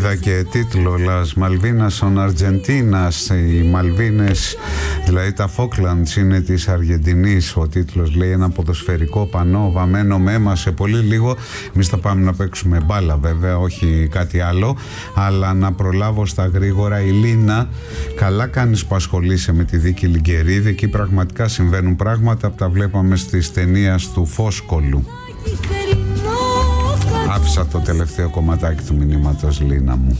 Είδα και τίτλο Las Malvinas son Argentinas. Οι Μαλβίνες, δηλαδή τα Falklands, είναι της Αργεντινής. Ο τίτλος λέει ένα ποδοσφαιρικό πανό βαμμένο με αίμα σε πολύ λίγο. Εμείς θα πάμε να παίξουμε μπάλα βέβαια, όχι κάτι άλλο. Αλλά να προλάβω στα γρήγορα. Η Λίνα, καλά κάνεις που ασχολείσαι με τη δίκη Λιγκερίδη. Εκεί πραγματικά συμβαίνουν πράγματα που τα βλέπαμε στις ταινίες του Φόσκολου. Άφησα το τελευταίο κομματάκι του μηνύματος, Λίνα μου.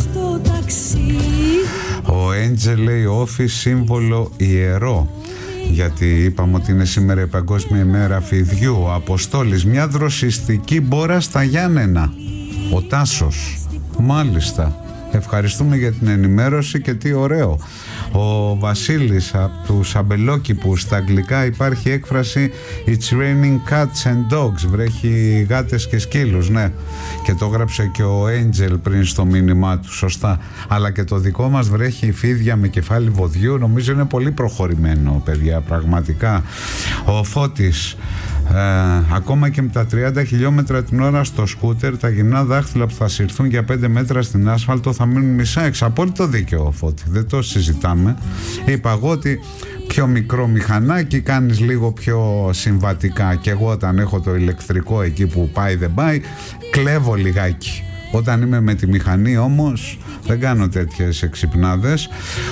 Ο Έντζελ λέει όφη σύμβολο ιερό, γιατί είπαμε ότι είναι σήμερα η Παγκόσμια ημέρα φιδιού. Ο Αποστόλης, μια δροσιστική μπόρα στα Γιάννενα. Ο Τάσος, μάλιστα. Ευχαριστούμε για την ενημέρωση και τι ωραίο. Ο Βασίλης από τους Αμπελόκηπους, στα αγγλικά υπάρχει έκφραση It's raining cats and dogs. Βρέχει γάτες και σκύλους, ναι. Και το έγραψε και ο Angel πριν στο μήνυμά του, σωστά. Αλλά και το δικό μας βρέχει φίδια με κεφάλι βοδιού. Νομίζω είναι πολύ προχωρημένο, παιδιά, πραγματικά. Ο Φώτης, ακόμα και με τα 30 χιλιόμετρα την ώρα στο σκούτερ, τα γυμνά δάχτυλα που θα συρθούν για 5 μέτρα στην άσφαλτο θα μείνουν μισά έξω. Απόλυτο δίκαιο, Φώτη, δεν το συζητάμε. Είπα εγώ ότι πιο μικρό μηχανάκι κάνεις λίγο πιο συμβατικά. Και εγώ όταν έχω το ηλεκτρικό εκεί που πάει δεν πάει, κλέβω λιγάκι. Όταν είμαι με τη μηχανή όμως δεν κάνω τέτοιες εξυπνάδες.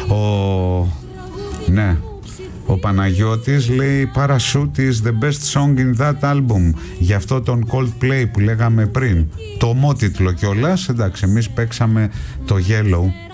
Ναι. Ο Παναγιώτης λέει Parachute is the best song in that album. Γι' αυτό τον Coldplay που λέγαμε πριν. Το ομότιτλο κιόλας. Εντάξει, εμείς παίξαμε το Yellow.